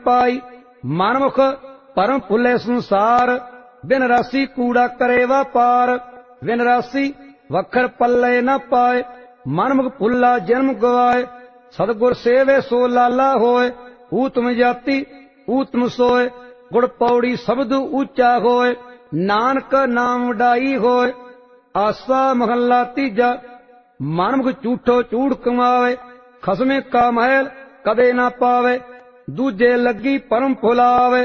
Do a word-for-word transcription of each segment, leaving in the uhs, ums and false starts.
पाई मनमुख परम फुले संसार बिन राशि कूड़ा करे व्यापार बिन राशि वखर पल्ले न पाए मनमुख फुल्ला जन्म गवाए सतगुर सेवे सो लाला होए ऊतम जाति ऊतम सोए गुड़ पौड़ी शब्द ऊंचा होए नानक नाम वडाई होए आसा महला तीजा मनमुख झूठो झूठ कमावे खसमे का महल कदे ना पावे दूजे लगी परम फुलावे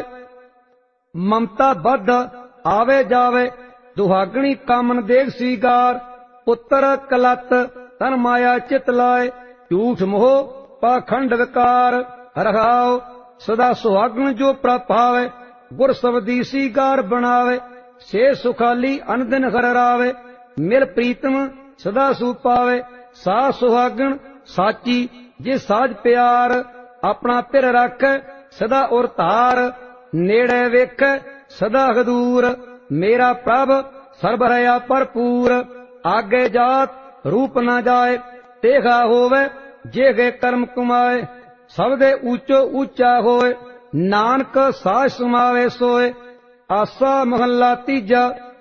ममता बद्ध आवे जावे दुहागणी कामन देख सीगार पुत्र कलत तन माया चित लाए झूठ मोह पाखंड विकार रहाओ सदा सुहागण जो प्रभावे गुर सबदी सीगार बनावे से सुखाली अनदिन घर रावे मिल प्रीतम सदा सुपावे सा सुहागण साची जे साज प्यार अपना पिर रख सदा उर धार नेड़े वेख सदा हदूर मेरा प्रभ सर्ब रया भरपूर आगे जात रूप न जाए तेगा होवे जे गे कर्म कमाए सबदे ऊंचो ऊंचा होए नानक साज समावे सोए आसा महला तीजा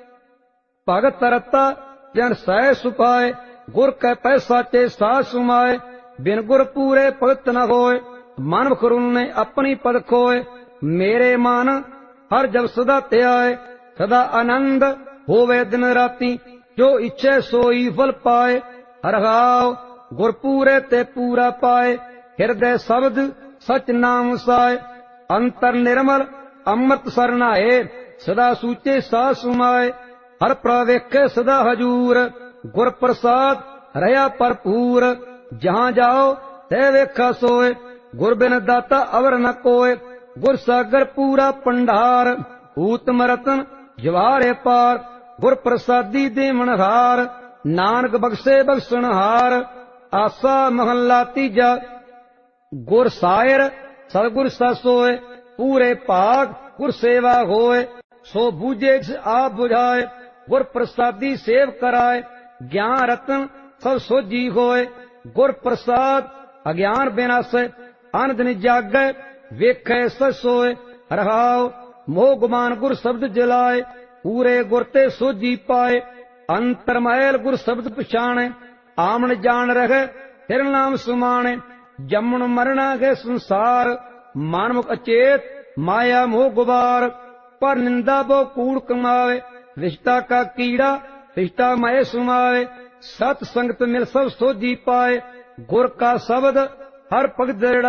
भगत रता जन सह सुपाए गुर कै पैसा चे साज सुमाए बिन गुर पूरे भगत न होए मन खरुन ने अपनी पद खोए मेरे मन हर जब सदा त्याए सदा आनंद होवे दिन राती जो इच्छे सोई फल पाए हर हाव गुर पूरे ते पूरा पाए हृदय शब्द सच नाम साए अंतर निर्मल अमृत सरनाए सदा सूचे सा सुमाए हर प्रवेखे सदा हजूर गुर प्रसाद रहा भरपूर जहां जाओ तै वेखा सोए गुर बिन दाता अवर न कोय गुर सागर पूरा पंडार ऊतम रतन जवारे पार गुर प्रसादी देवनहार नानक बख्शे बख्शनहार आसा महला तीजा गुर सायर सतगुर ससोए पूरे भाग गुर सेवा होए सो बूझे आप बुझाए गुर प्रसादी सेव कराए ज्ञान रतन सब सोजी होए गुर प्रसाद अज्ञान विनाशे अनदिन जागे वेखे ससोए रहाओ मोह गुमान गुर शब्द जलाए पूरे गुर ते सोजी पाए अंतर महल गुर शब्द पछाणे आमन जान रहे फिर नाम सुमाणे जमन मरना के संसार मानमुख अचेत माया मोह गुबार पर निंदा बो कूड़ कमावे रिश्ता का कीड़ा रिश्ता मय सुमावे सत संगत मिल सब सोजी पाए गुर का शब्द हर भगत